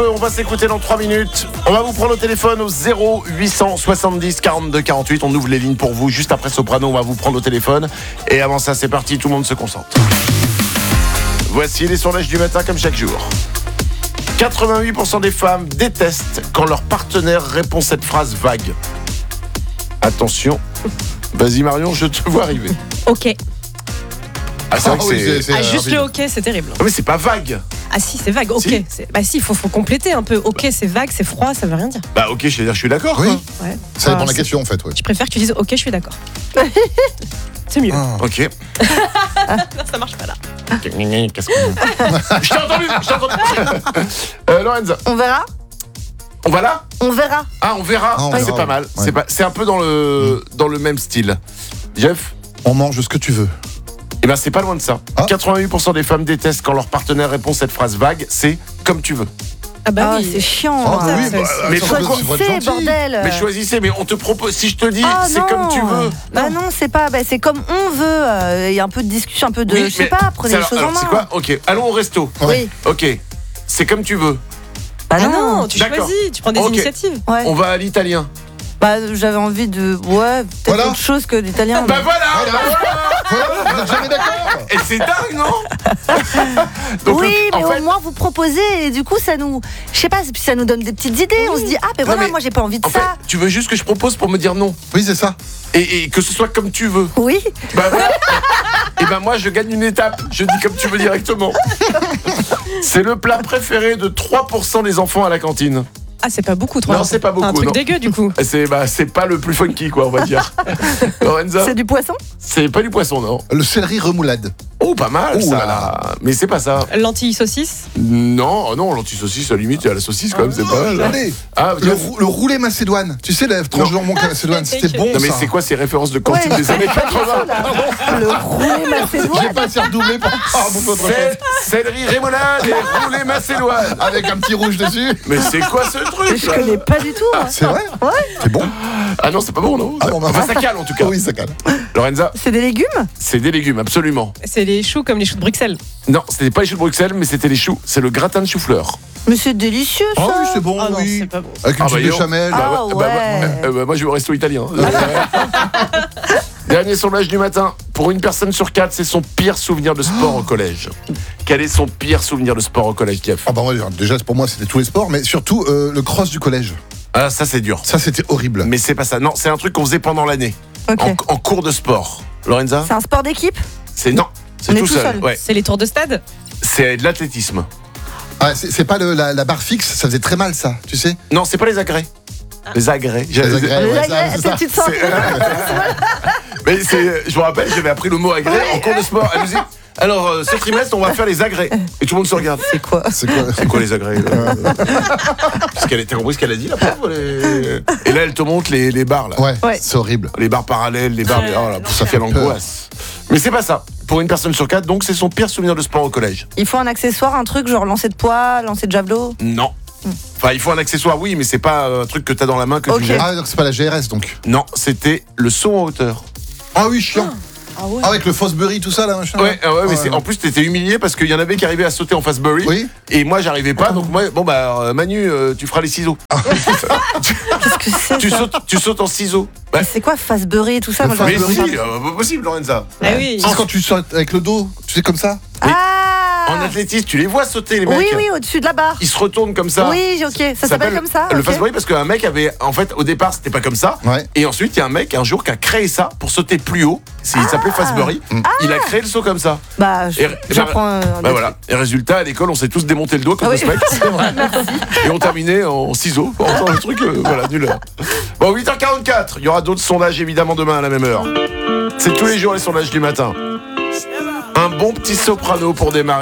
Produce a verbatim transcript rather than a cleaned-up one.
on va s'écouter dans trois minutes. On va vous prendre au téléphone au zéro huit cent soixante-dix quarante-deux quarante-huit. On ouvre les lignes pour vous. Juste après Soprano, on va vous prendre au téléphone. Et avant ça, c'est parti, tout le monde se concentre. Voici les sondages du matin comme chaque jour. quatre-vingt-huit pour cent des femmes détestent quand leur partenaire répond cette phrase vague. Attention. Vas-y Marion, je te vois arriver. Ok. Ah, c'est vrai que Ah oui, c'est... c'est- c'est Ah, juste rapide. le ok, c'est terrible. Ah, mais c'est pas vague. Ah si, c'est vague. Ok. Si. C'est... Bah si, il faut, faut compléter un peu. Ok, c'est vague, c'est froid, ça veut rien dire. Bah ok, je veux dire, je suis d'accord. Oui, quoi. Ouais. ça dépend Ah, de la c'est- question en fait. Ouais. Je préfère que tu dises ok, je suis d'accord. C'est mieux. Ah. Ok. Non, ça marche pas là. Qu'est-ce qu'on... Je t'ai entendu, je t'ai entendu. euh, Lorenza, On verra. on va là On verra. Ah, on verra. Ah, on Ah, verra, c'est pas ouais. mal. Ouais. C'est, pas... c'est un peu dans le... dans le même style. Jeff? On mange ce que tu veux. Eh ben, c'est pas loin de ça. Ah. quatre-vingt-huit pour cent des femmes détestent quand leur partenaire répond cette phrase vague. C'est comme tu veux. Ah bah Ah, oui. c'est chiant. Ah, bah oui, ça, bah, c'est- mais ça, pourquoi- ça, ça, ça, Choisissez, gentil. bordel. Mais choisissez, mais on te propose. Si je te dis, Ah, c'est non. comme tu veux. Bah non, c'est pas. Bah, c'est comme on veut. euh, Il y a un peu de discussion, un peu de. Oui, je sais mais pas. Prenez c'est les alors- choses alors, en main. c'est quoi Ok, allons au resto. Oui. Ok, c'est comme tu veux. Bah Ah non. non, tu D'accord. choisis, tu prends des Ok. initiatives. Ouais. On va à l'italien. Bah j'avais envie de. Ouais. Peut-être Voilà. autre chose que l'italien. Bah mais- voilà, Voilà. bah voilà. Voilà, vous êtes jamais d'accord. Et c'est dingue, non? Donc, oui, le- en mais fait- au moins vous proposez et du coup ça nous, je sais pas, puis ça nous donne des petites idées. On se dit ah mais Non, voilà, mais moi j'ai pas envie de En fait, ça. tu veux juste que je propose pour me dire non. Oui, c'est ça. Et, et que ce soit comme tu veux. Oui. Bah voilà. Et ben moi, je gagne une étape. Je dis comme tu veux directement. C'est le plat préféré de trois pour cent des enfants à la cantine. Ah, c'est pas beaucoup, trop. Non, c'est pas beaucoup, Un truc non. dégueu, du coup. C'est bah, c'est pas le plus funky, quoi, on va dire. Lorenza, C'est du poisson. c'est pas du poisson, non? Le céleri remoulade. Oh, pas mal, Oh ça. là là. Mais c'est pas ça. Lentilles saucisse. Non, oh non, l'anti-saucisse, à la limite, il y a la saucisse quand même, c'est pas mal. Allez. Ah, Le, rou- le roulé macédoine. Tu sais, la tranche de jambon macédoine, c'était bon. non, mais ça. c'est quoi ces références de cantine Ouais, des années quatre-vingts? Le roulé macédoine. J'ai pas assez redoublé pour ah, bouffer autre chose. C'est céleri rémoulade et roulé macédoine. Avec un petit rouge dessus. Mais c'est quoi ce truc Je là connais pas du tout. moi. C'est vrai. Ouais. C'est bon. Ah non, c'est pas bon, non? Ah bon, bah, Enfin, ça cale en tout cas. Oui, ça calme. Lorenza, C'est des légumes. c'est des légumes, absolument. C'est les choux comme les choux de Bruxelles. Non, c'était pas les choux de Bruxelles, mais c'était les choux. C'est le gratin de chou-fleur. Mais c'est délicieux ça. Ah oui, c'est bon, Ah non, oui. c'est pas bon. Avec une Ah, petite bah, yo. béchamel. Ah, bah, ouais. bah, euh, bah, moi, je vais au resto italien. Dernier sondage du matin. Pour une personne sur quatre, c'est son pire souvenir de sport au collège. Quel est son pire souvenir de sport au collège, Jeff? Ah bah moi, déjà pour moi c'était tous les sports, mais surtout euh, le cross du collège. Ah, ça, c'est dur. Ça c'était horrible. Mais c'est pas ça. Non, c'est un truc qu'on faisait pendant l'année. Ok. En, en cours de sport. Lorenza? C'est un sport d'équipe. C'est non. C'est On est tout tout seul. seul. Ouais. C'est les tours de stade. C'est de l'athlétisme. Ah, c'est c'est pas le- la, la barre fixe, ça faisait très mal ça, tu sais. Non, c'est pas les agrès. Les agrès. Les agrès, ouais, Là, ça, c'est ça. tu te sens. Mais c'est, je me rappelle, j'avais appris le mot agrès en cours de sport. Elle nous dit, alors, euh, ce trimestre, on va faire les agrès. Et tout le monde se regarde. C'est quoi? C'est quoi C'est quoi les agrès là Parce qu'elle était compris ce qu'elle a dit, la pauvre. les- Et là, elle te montre les, les barres, là. Ouais, Ouais. c'est horrible. Les barres parallèles, les barres. Oh là, ça fait l'angoisse. Mais c'est pas ça. Pour une personne sur quatre, donc, c'est son pire souvenir de sport au collège. Il faut un accessoire, un truc genre lancer de poids, lancer de javelot. Non. Enfin, il faut un accessoire, oui, mais c'est pas un truc que t'as dans la main que Ok. tu jettes. Ah donc c'est pas la G R S donc. Non, c'était le saut en hauteur. Ah oui, chiant. Ah ouais. Ah, avec le Fosbury tout ça là machin. Ouais, ah ouais, mais Ouais. c'est, en plus t'étais humilié parce qu'il y en avait qui arrivaient à sauter en Fastbury. Oui. Et moi j'arrivais pas, donc moi, bon bah euh, Manu, euh, tu feras les ciseaux. Qu'est-ce que c'est tu ça sautes, tu sautes en ciseaux. Bah, Mais c'est quoi Fastbury et tout ça? Le Moi, j'en ai mais entendu si, parler. euh, pas possible, Lorenza. Ah oui. C'est quand tu sautes avec le dos, tu sais comme ça. Ah. En athlétisme, tu les vois sauter les mecs. Oui, oui, au-dessus de la barre. Ils se retournent comme ça. Oui, ok. Ça s'appelle comme ça. Le ok. Fastbury parce qu'un mec avait, en fait, au départ c'était pas comme ça. Ouais. Et ensuite il y a un mec un jour qui a créé ça pour sauter plus haut. C'est- Il s'appelait Fastbury. Il a créé le saut comme ça. Bah, je- Et- j'apprends. euh, Bah des voilà. Et résultat, à l'école, on s'est tous démonté le dos comme Ah oui. ce mec. C'est vrai. Et on terminait en ciseaux. Enfin, le truc, euh, voilà, nul. Bon, huit heures quarante-quatre. Il y aura d'autres sondages évidemment demain à la même heure. C'est tous les jours les sondages du matin. Un bon petit soprano pour démarrer.